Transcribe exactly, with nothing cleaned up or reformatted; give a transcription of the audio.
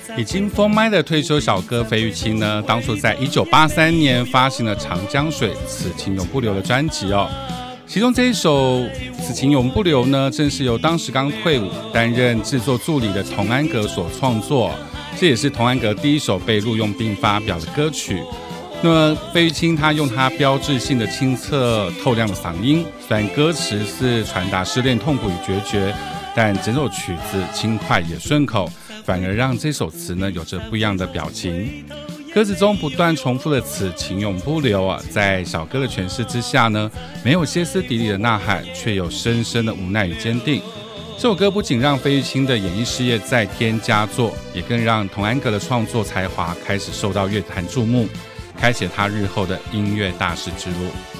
已经封麦的退休小哥费玉清呢，当初在一九八三年发行了《长江水》此情永不留的专辑哦。其中这一首《此情永不留》呢，正是由当时刚退伍担任制作助理的童安格所创作，这也是童安格第一首被录用并发表的歌曲。那么费玉清他用他标志性的清澈透亮的嗓音，虽然歌词是传达失恋痛苦与决绝，但整首曲子轻快也顺口，反而让这首词呢有着不一样的表情。歌词中不断重复的此情永不留啊，在小哥的诠释之下呢，没有歇斯底里的呐喊，却有深深的无奈与坚定。这首歌不仅让费玉清的演艺事业再添佳作，也更让童安格的创作才华开始受到乐坛注目，开启他日后的音乐大师之路。